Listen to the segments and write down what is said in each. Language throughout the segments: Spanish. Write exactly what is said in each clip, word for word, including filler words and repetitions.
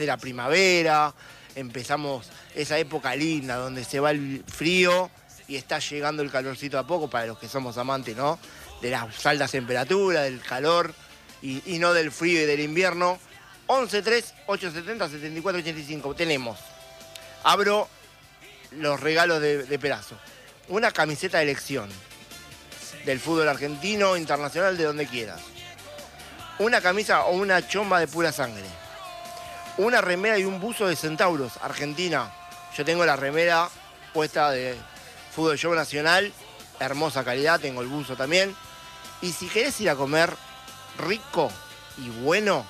de la primavera, empezamos esa época linda donde se va el frío y está llegando el calorcito a poco para los que somos amantes, ¿no? De las altas temperaturas, del calor y, y no del frío y del invierno. once tres, ochocientos setenta, setenta y cuatro ochenta y cinco. Tenemos, abro los regalos de, de Perazo. Una camiseta de elección del fútbol argentino, internacional, de donde quieras. Una camisa o una chomba de pura sangre. Una remera y un buzo de Centauros, Argentina. Yo tengo la remera puesta de Fútbol Show Nacional, hermosa calidad, tengo el buzo también. Y si querés ir a comer rico y bueno,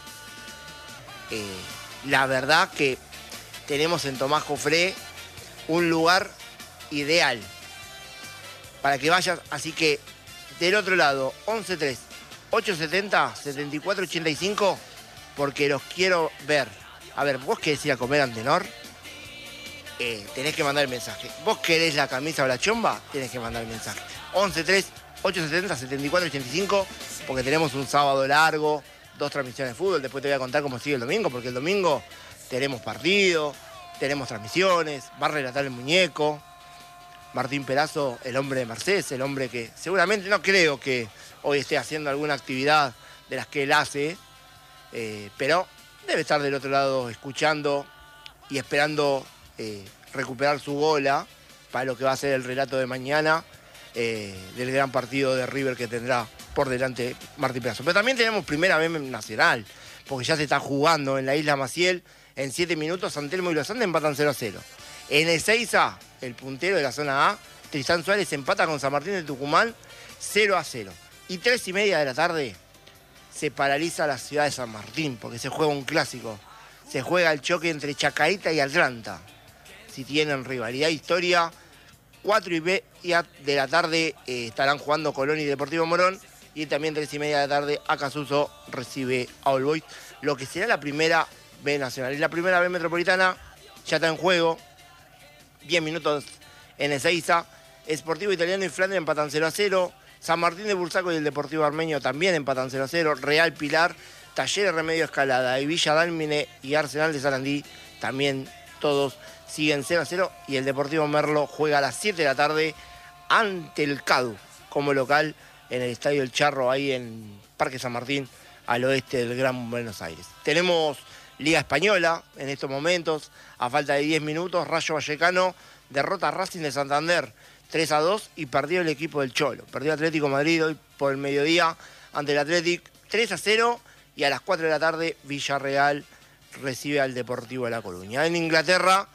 eh, la verdad que tenemos en Tomás Jofré un lugar ideal para que vayas. Así que del otro lado, once tres, ochocientos setenta, setenta y cuatro ochenta y cinco, porque los quiero ver. A ver, vos querés ir a comer Antenor, eh, tenés que mandar el mensaje. Vos querés la camisa o la chomba, tenés que mandar el mensaje. once tres, ochocientos setenta, setenta y cuatro ochenta y cinco, porque tenemos un sábado largo, dos transmisiones de fútbol. Después te voy a contar cómo sigue el domingo, porque el domingo tenemos partido, tenemos transmisiones, va a relatar el muñeco. Martín Perazo, el hombre de Mercedes, el hombre que seguramente, no creo que hoy esté haciendo alguna actividad de las que él hace, eh, pero debe estar del otro lado escuchando y esperando eh, recuperar su gola para lo que va a ser el relato de mañana eh, del gran partido de River que tendrá por delante Martín Perazo. Pero también tenemos primera B nacional, porque ya se está jugando en la Isla Maciel. En siete minutos, San Telmo y Los Andes empatan cero a cero. En Ezeiza, el puntero de la zona A, Tristán Suárez empata con San Martín de Tucumán cero a cero. Y tres y media de la tarde se paraliza la ciudad de San Martín, porque se juega un clásico. Se juega el choque entre Chacarita y Atlanta. Si tienen rivalidad, historia, cuatro y media de la tarde eh, estarán jugando Colón y Deportivo Morón. Y también tres y media de la tarde, Acasuso recibe a All Boys, lo que será la primera B nacional. Y la primera B metropolitana ya está en juego. diez minutos en Ezeiza. Sportivo Italiano y Flandria empatan cero a cero. San Martín de Bursaco y el Deportivo Armenio también empatan cero a cero. Real Pilar, Talleres Remedio Escalada y Villa Dálmine y Arsenal de Sarandí también todos siguen cero a cero. Y el Deportivo Merlo juega a las siete de la tarde ante el Cadu como local en el Estadio El Charro, ahí en Parque San Martín, al oeste del Gran Buenos Aires. Tenemos Liga Española en estos momentos, a falta de diez minutos. Rayo Vallecano derrota a Racing de Santander tres a dos y perdió el equipo del Cholo. Perdió Atlético Madrid hoy por el mediodía ante el Athletic tres a cero, y a las cuatro de la tarde Villarreal recibe al Deportivo de La Coruña. En Inglaterra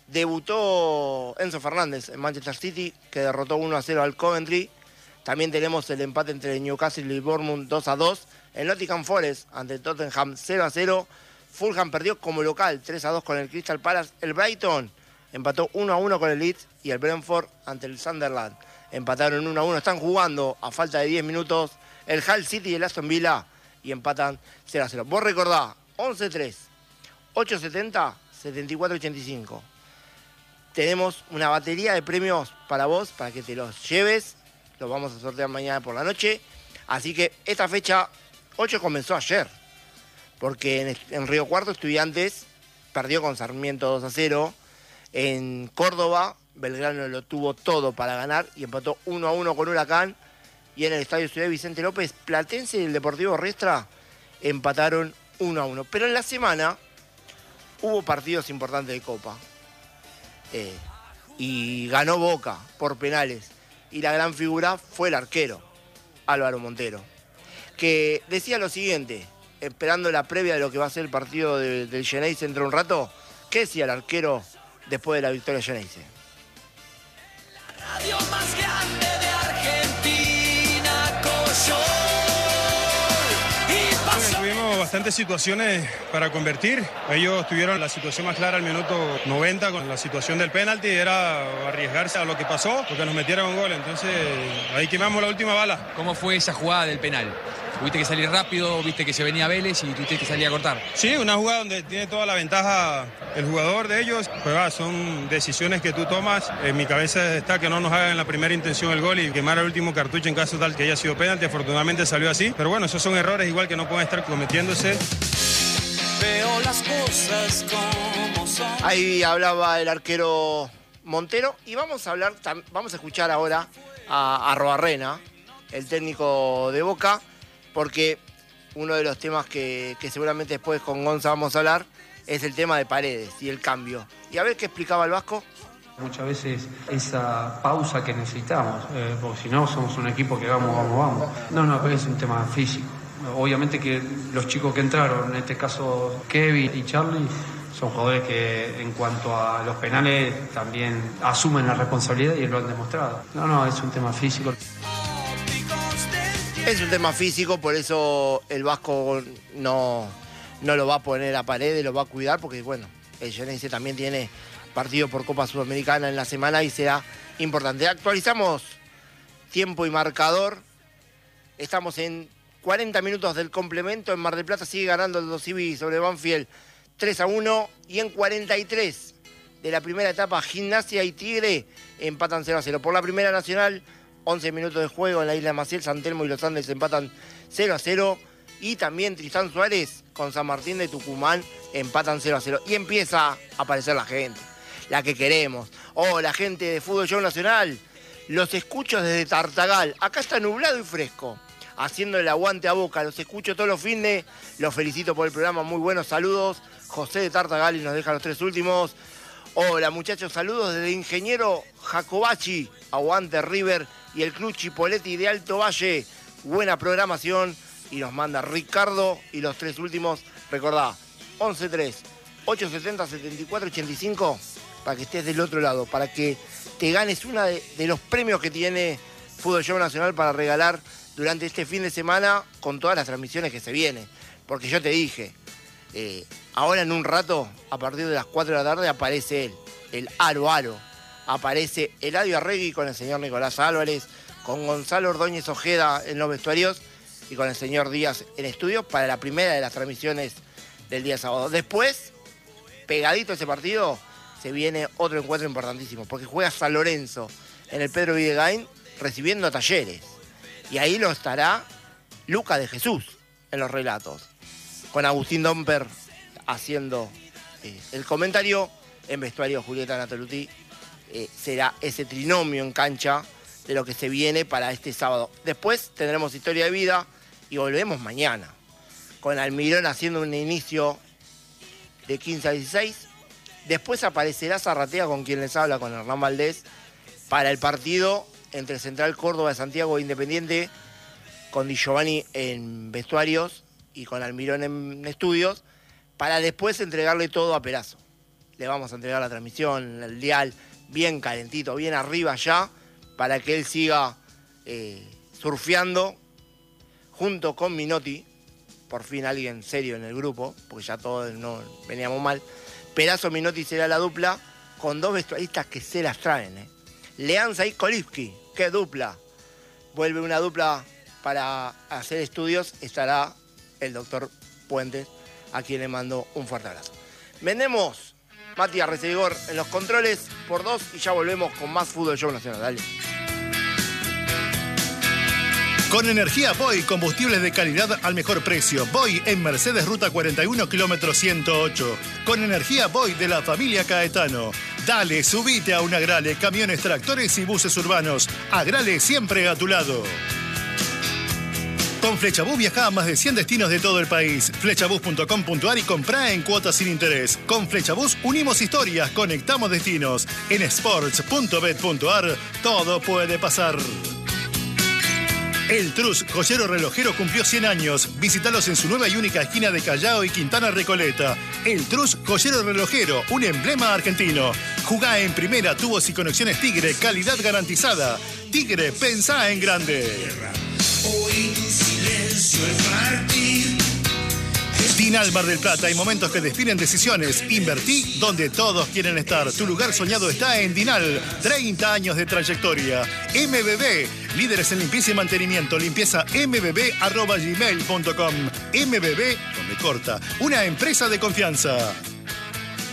debutó Enzo Fernández en Manchester City, que derrotó uno a cero al Coventry. También tenemos el empate entre Newcastle y Bournemouth dos a dos. El Nottingham Forest ante Tottenham cero a cero. Fulham perdió como local tres a dos con el Crystal Palace. El Brighton empató uno a uno con el Leeds, y el Brentford ante el Sunderland empataron uno a uno. Están jugando a falta de diez minutos el Hull City y el Aston Villa y empatan cero a cero. Vos recordá, once tres, ochocientos setenta, setenta y cuatro ochenta y cinco. Tenemos una batería de premios para vos, para que te los lleves. Los vamos a sortear mañana por la noche. Así que esta fecha ocho comenzó ayer, porque en, en Río Cuarto Estudiantes perdió con Sarmiento dos a cero. En Córdoba, Belgrano lo tuvo todo para ganar y empató uno a uno con Huracán. Y en el Estadio Ciudad Vicente López, Platense y el Deportivo Riestra empataron uno a uno. Pero en la semana hubo partidos importantes de Copa. Eh, y ganó Boca por penales. Y la gran figura fue el arquero, Álvaro Montero, que decía lo siguiente, esperando la previa de lo que va a ser el partido de, del Geneise dentro de un rato. ¿Qué decía el arquero después de la victoria de Geneise? Radio más grande de Argentina, Coyol. Y pasó... Tuvimos bastantes situaciones para convertir. Ellos tuvieron la situación más clara al minuto noventa con la situación del penalti. Era arriesgarse a lo que pasó, porque nos metieron un gol. Entonces ahí quemamos la última bala. ¿Cómo fue esa jugada del penal? Tuviste que salir rápido, viste que se venía Vélez y tuviste que salir a cortar. Sí, una jugada donde tiene toda la ventaja el jugador de ellos. Pues va, son decisiones que tú tomas. En mi cabeza está que no nos hagan en la primera intención el gol y quemar el último cartucho en caso tal que haya sido penalti. Afortunadamente salió así. Pero bueno, esos son errores igual que no pueden estar cometiéndose. veo las cosas como son. Ahí hablaba el arquero Montero y vamos a hablar, vamos a escuchar ahora a Arruabarrena, el técnico de Boca, porque uno de los temas que, que seguramente después con Gonza vamos a hablar es el tema de Paredes y el cambio. Y a ver qué explicaba el Vasco. Muchas veces esa pausa que necesitamos, eh, porque si no somos un equipo que vamos, vamos, vamos. No, no, pero es un tema físico. Obviamente que los chicos que entraron, en este caso Kevin y Charlie, son jugadores que en cuanto a los penales también asumen la responsabilidad y lo han demostrado. No, no, es un tema físico. Es un tema físico, por eso el Vasco no, no lo va a poner a Paredes, lo va a cuidar, porque bueno, el Gerense también tiene partido por Copa Sudamericana en la semana y será importante. Actualizamos tiempo y marcador. Estamos en cuarenta minutos del complemento. En Mar del Plata sigue ganando el Dosivi sobre Banfield tres a uno. Y en cuarenta y tres de la primera etapa, Gimnasia y Tigre empatan cero a cero. Por la Primera Nacional, once minutos de juego en la Isla de Maciel. San Telmo y Los Andes empatan cero a cero. Y también Tristán Suárez con San Martín de Tucumán empatan cero a cero. Y empieza a aparecer la gente, la que queremos. Oh, la gente de Fútbol Show Nacional. Los escucho desde Tartagal. Acá está nublado y fresco, haciendo el aguante a Boca. Los escucho todos los fines. Los felicito por el programa. Muy buenos saludos. José de Tartagal y nos deja los tres últimos. Hola muchachos, saludos desde Ingeniero Jacobachi. Aguante River y el Club Chipoletti de Alto Valle. Buena programación. Y nos manda Ricardo y los tres últimos. Recordá, once tres, ocho setenta, setenta y cuatro ochenta y cinco, para que estés del otro lado, para que te ganes uno de, de los premios que tiene Fútbol Show Nacional para regalar durante este fin de semana con todas las transmisiones que se vienen. Porque yo te dije, eh, ahora en un rato, a partir de las cuatro de la tarde, aparece él, el Aro Aro. Aparece Eladio Arregui con el señor Nicolás Álvarez, con Gonzalo Ordóñez Ojeda en los vestuarios y con el señor Díaz en estudios para la primera de las transmisiones del día sábado. Después, pegadito a ese partido, se viene otro encuentro importantísimo, porque juega San Lorenzo en el Pedro Videgain recibiendo a Talleres. Y ahí lo estará Luca de Jesús en los relatos, con Agustín Domper haciendo eh, el comentario. En vestuario Julieta Natoluti. Eh, será ese trinomio en cancha de lo que se viene para este sábado. Después tendremos Historia de Vida y volvemos mañana con Almirón haciendo un inicio de quince a dieciséis. Después aparecerá Zarratea, con quien les habla, con Hernán Valdés, para el partido entre Central Córdoba de Santiago e Independiente, con Di Giovanni en vestuarios y con Almirón en estudios, para después entregarle todo a Perazo. Le vamos a entregar la transmisión, el dial, bien calentito, bien arriba ya, para que él siga eh, surfeando junto con Minotti. Por fin alguien serio en el grupo, porque ya todos no veníamos mal. Perazo Minotti será la dupla, con dos vestuaristas que se las traen. ¿eh? Leanza y Kolivsky, qué dupla. Vuelve una dupla para hacer estudios, estará el doctor Puentes, a quien le mando un fuerte abrazo. Vendemos Matías Recibigor en los controles por dos y ya volvemos con más Fútbol Show Nacional. Dale. Con energía Boy, combustibles de calidad al mejor precio. Boy en Mercedes Ruta cuarenta y uno, kilómetro ciento ocho. Con energía Boy de la familia Caetano. Dale, subite a un Agrale, camiones, tractores y buses urbanos. Agrale siempre a tu lado. Con Flechabús viaja a más de cien destinos de todo el país. Flechabús punto com punto ar y comprá en cuotas sin interés. Con Flechabús unimos historias, conectamos destinos. En sports punto bet punto ar todo puede pasar. El Trus, joyero relojero, cumplió cien años. Visítalos en su nueva y única esquina de Callao y Quintana Recoleta. El Trus, joyero relojero, un emblema argentino. Jugá en primera, tubos y conexiones Tigre, calidad garantizada. Tigre, pensá en grande. Hoy tu silencio es partir. Dinal Mar del Plata, hay momentos que definen decisiones. Invertí donde todos quieren estar. Tu lugar soñado está en Dinal. treinta años de trayectoria. M B B, líderes en limpieza y mantenimiento. Limpieza m b b arroba gmail punto com. M B B, donde corta. Una empresa de confianza.